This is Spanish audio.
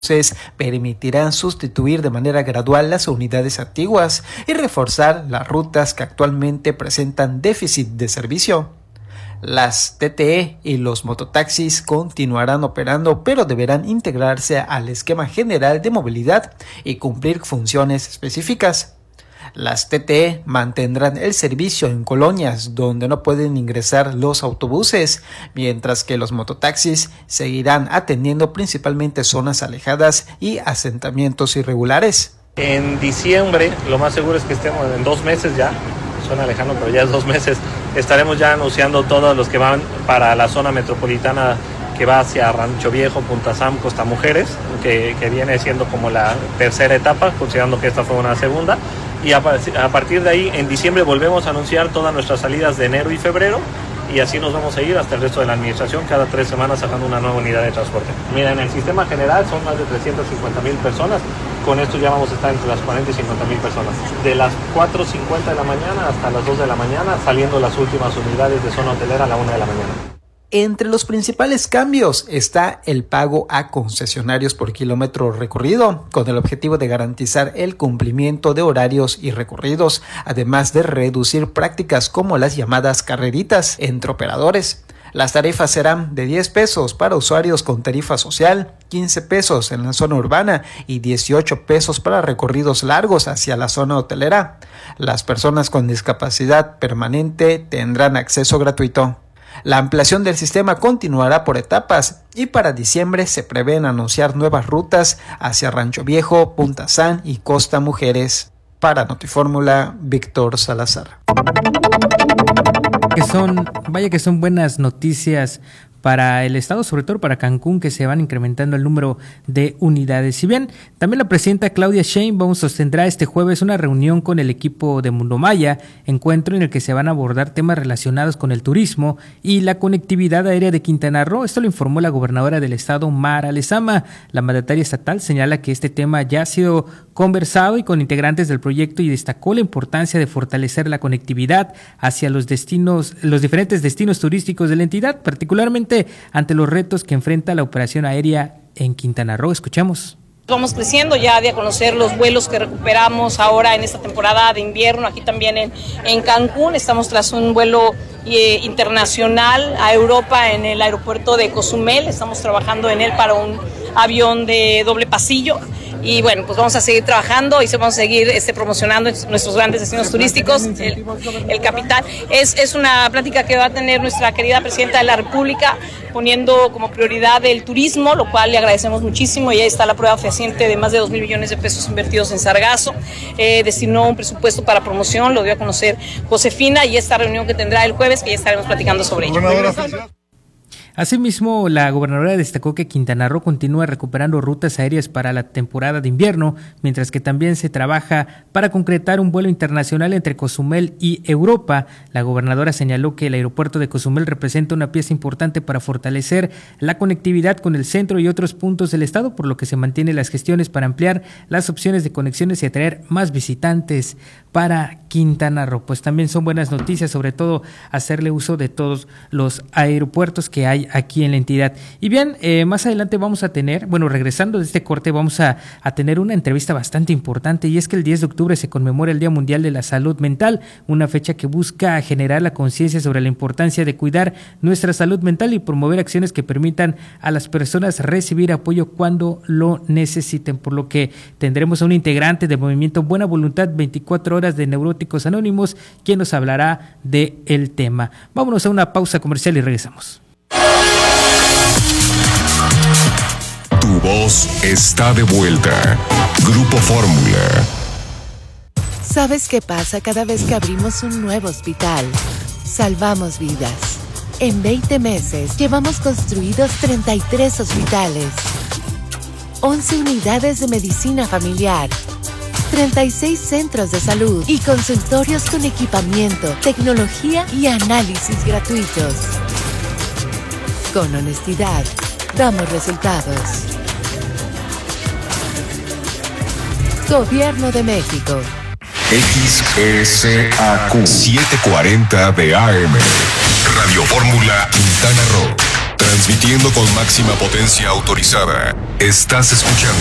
permitirán sustituir de manera gradual las unidades antiguas y reforzar las rutas que actualmente presentan déficit de servicio. Las TTE y los mototaxis continuarán operando, pero deberán integrarse al esquema general de movilidad y cumplir funciones específicas. Las TTE mantendrán el servicio en colonias donde no pueden ingresar los autobuses, mientras que los mototaxis seguirán atendiendo principalmente zonas alejadas y asentamientos irregulares. En diciembre, lo más seguro es que estemos en 2 meses ya, suena lejano, pero ya es 2 meses, estaremos ya anunciando todos los que van para la zona metropolitana que va hacia Rancho Viejo, Punta Sam, Costa Mujeres, que viene siendo como la tercera etapa, considerando que esta fue una segunda. Y a partir de ahí, en diciembre, volvemos a anunciar todas nuestras salidas de enero y febrero, y así nos vamos a ir hasta el resto de la administración, cada 3 semanas sacando una nueva unidad de transporte. Mira, en el sistema general son más de 350,000 personas, con esto ya vamos a estar entre las 40 y 50,000 personas. De las 4:50 de la mañana hasta las 2 de la mañana, saliendo las últimas unidades de zona hotelera a la 1 de la mañana. Entre los principales cambios está el pago a concesionarios por kilómetro recorrido, con el objetivo de garantizar el cumplimiento de horarios y recorridos, además de reducir prácticas como las llamadas carreritas entre operadores. Las tarifas serán de 10 pesos para usuarios con tarifa social, 15 pesos en la zona urbana y 18 pesos para recorridos largos hacia la zona hotelera. Las personas con discapacidad permanente tendrán acceso gratuito. La ampliación del sistema continuará por etapas y para diciembre se prevén anunciar nuevas rutas hacia Rancho Viejo, Punta San y Costa Mujeres. Para Notifórmula, Víctor Salazar. Vaya que son buenas noticias para el estado, sobre todo para Cancún, que se van incrementando el número de unidades. Si bien también la presidenta Claudia Sheinbaum sostendrá este jueves una reunión con el equipo de Mundo Maya, encuentro en el que se van a abordar temas relacionados con el turismo y la conectividad aérea de Quintana Roo. Esto lo informó la gobernadora del estado, Mara Lezama. La mandataria estatal señala que este tema ya ha sido conversado y con integrantes del proyecto, y destacó la importancia de fortalecer la conectividad hacia los diferentes destinos turísticos de la entidad, particularmente ante los retos que enfrenta la operación aérea en Quintana Roo. Escuchamos. Vamos creciendo ya de conocer los vuelos que recuperamos ahora en esta temporada de invierno, aquí también en Cancún. Estamos tras un vuelo internacional a Europa en el aeropuerto de Cozumel. Estamos trabajando en él para un avión de doble pasillo. Y bueno, pues vamos a seguir trabajando y vamos a seguir promocionando nuestros grandes destinos turísticos, el capital. Es una plática que va a tener nuestra querida presidenta de la República, poniendo como prioridad el turismo, lo cual le agradecemos muchísimo. Y ahí está la prueba fehaciente de más de 2,000 millones de pesos invertidos en Sargazo. Destinó un presupuesto para promoción, lo dio a conocer Josefina, y esta reunión que tendrá el jueves, que ya estaremos platicando sobre ello. Asimismo, la gobernadora destacó que Quintana Roo continúa recuperando rutas aéreas para la temporada de invierno, mientras que también se trabaja para concretar un vuelo internacional entre Cozumel y Europa. La gobernadora señaló que el aeropuerto de Cozumel representa una pieza importante para fortalecer la conectividad con el centro y otros puntos del estado, por lo que se mantienen las gestiones para ampliar las opciones de conexiones y atraer más visitantes para Quintana Roo. Pues también son buenas noticias, sobre todo hacerle uso de todos los aeropuertos que hay aquí en la entidad. Y bien, más adelante vamos a tener, regresando de este corte, vamos a tener una entrevista bastante importante, y es que el 10 de octubre se conmemora el Día Mundial de la Salud Mental, una fecha que busca generar la conciencia sobre la importancia de cuidar nuestra salud mental y promover acciones que permitan a las personas recibir apoyo cuando lo necesiten, por lo que tendremos a un integrante del movimiento Buena Voluntad 24 Horas de Neuróticos Anónimos, quien nos hablará del tema. Vámonos a una pausa comercial y regresamos. Tu voz está de vuelta. Grupo Fórmula. ¿Sabes qué pasa cada vez que abrimos un nuevo hospital? Salvamos vidas. En 20 meses llevamos construidos 33 hospitales, 11 unidades de medicina familiar, 36 centros de salud y consultorios con equipamiento, tecnología y análisis gratuitos. Con honestidad, damos resultados. Gobierno de México. XESAQ 740 de AM. Radio Fórmula Quintana Roo. Transmitiendo con máxima potencia autorizada. Estás escuchando